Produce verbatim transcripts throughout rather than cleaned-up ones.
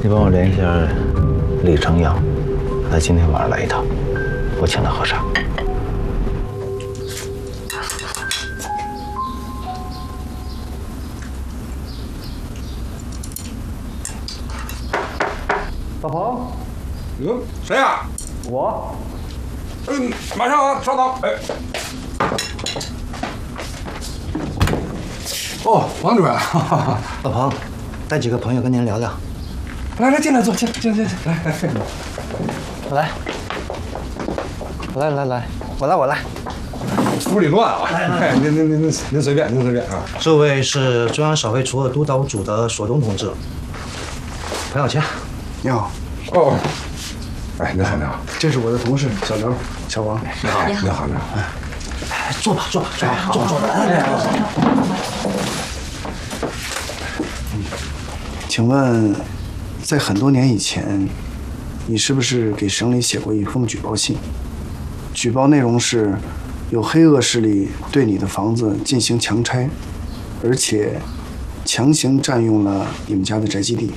你帮我联系一下李成阳，他今天晚上来一趟，我请他喝茶。 大鹏， 嗯，谁呀？ 我。 嗯，马上啊，稍等。哎。哦，王主任， 老彭，带几个朋友跟您聊聊。 来来，进来坐，进来进来进来，来来，来来来，我来我来。 屋里乱啊！哎，您您您您您随便，您随便啊。 这位是中央少会除恶督导组的索东同志，彭小强。 你好。 哦。哎，你好，你好。 这是我的同事小刘、小王。 你好，你好，你好。 哎，坐吧，坐吧，坐吧，坐吧，坐吧。哎， 请问，在很多年以前，你是不是给省里写过一封举报信？举报内容是，有黑恶势力对你的房子进行强拆，而且强行占用了你们家的宅基地。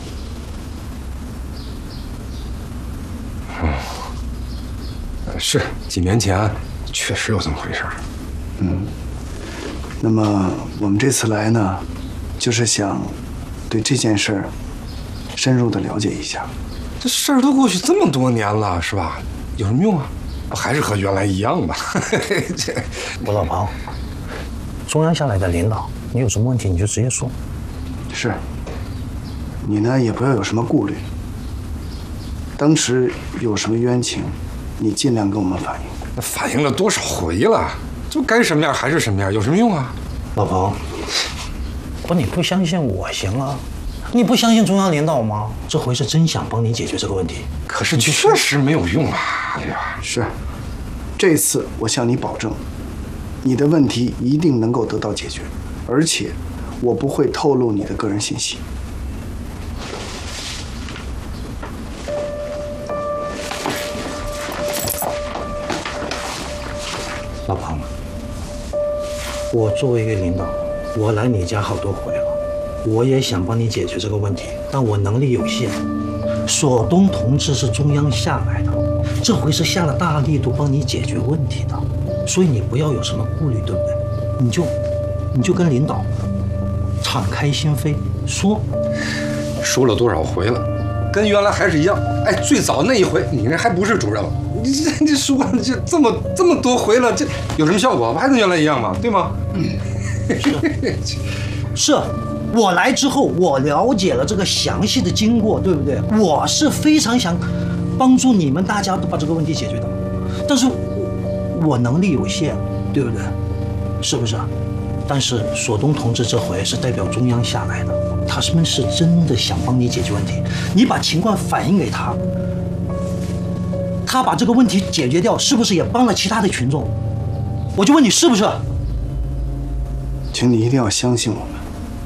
嗯，是几年前确实有这么回事。 嗯，那么我们这次来呢，就是想对这件事儿深入的了解一下。 这事儿都过去这么多年了，是吧？有什么用啊？不还是和原来一样吧？这， 我老彭，中央下来的领导，你有什么问题你就直接说。 是。你呢也不要有什么顾虑。当时有什么冤情，你尽量跟我们反映。 那反映了多少回了？就该什么样还是什么样，有什么用啊？ 老彭，不，你不相信我行啊？你不相信中央领导吗？这回是真想帮你解决这个问题。 可是确实没有用啊，对吧？ 是，这次我向你保证，你的问题一定能够得到解决，而且我不会透露你的个人信息。 老彭，我作为一个领导，我来你家好多回了，我也想帮你解决这个问题，但我能力有限。索东同志是中央下来的，这回是下了大力度帮你解决问题的，所以你不要有什么顾虑，对不对？你就你就跟领导敞开心扉说。 说了多少回了，跟原来还是一样。哎，最早那一回你那还不是主任了。你这这说了这这么这么多回了，这有什么效果？不还跟原来一样吗？对吗？嗯， 是，是我来之后，我了解了这个详细的经过，对不对？我是非常想帮助你们大家都把这个问题解决的，但是我能力有限，对不对？是不是？但是索东同志这回是代表中央下来的，他们是真的想帮你解决问题。你把情况反映给他。他把这个问题解决掉，是不是也帮了其他的群众？我就问你，是不是？ 请你一定要相信我们。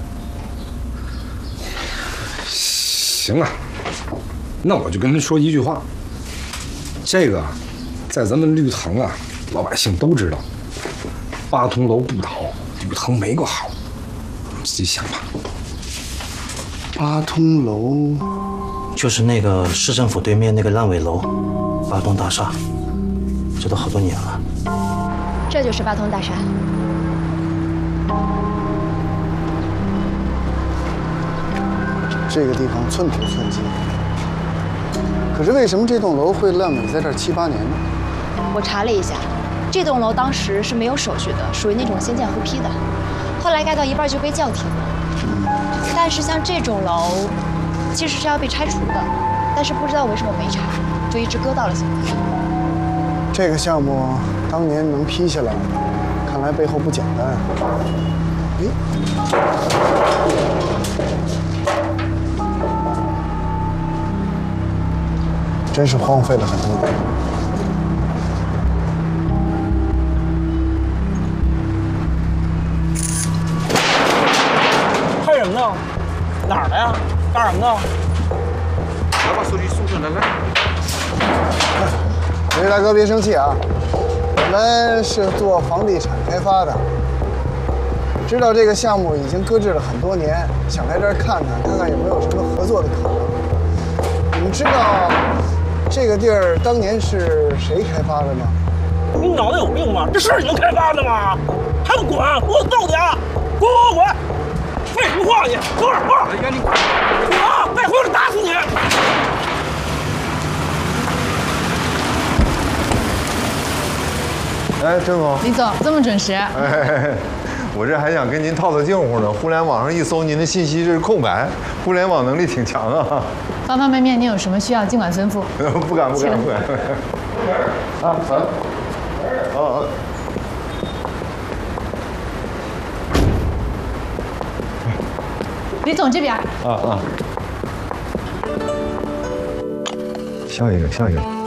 行啊，那我就跟您说一句话，这个在咱们绿藤啊，老百姓都知道，八通楼不倒，绿藤没个好，自己想吧。 八通楼就是那个市政府对面那个烂尾楼。八通大厦，这都好多年了。 这就是八通大厦。 这个地方寸土寸金，可是为什么这栋楼会烂尾在这儿七八年呢？ 我查了一下，这栋楼当时是没有手续的，属于那种先建后批的，后来盖到一半就被叫停了。嗯、但是像这种楼，其实是要被拆除的，但是不知道为什么没拆。就一直搁到了现在。 这个项目当年能批下来，看来背后不简单啊！哎，真是荒废了很多年。 看什么呢？哪儿的呀？干什么呢？ 来把手机送上来，来。 这位大哥别生气啊，我们是做房地产开发的，知道这个项目已经搁置了很多年，想来这儿看看，看看有没有什么合作的可能。 你知道这个地儿当年是谁开发的吗？ 你脑袋有病吗？这是你们开发的吗？还不滚！我揍你啊！滚滚滚！废什么话你？等会儿，等会儿！哎呀，你滚！滚！再回来打死你！ 哎，郑总， 李总这么准时？ 哎，我这还想跟您套套近乎呢。互联网上一搜，您的信息是空白，互联网能力挺强啊。 方方面面，你有什么需要尽管吩咐。 不敢，不敢，不敢。啊，好。哦。 李总这边。 啊啊。下一个，下一个。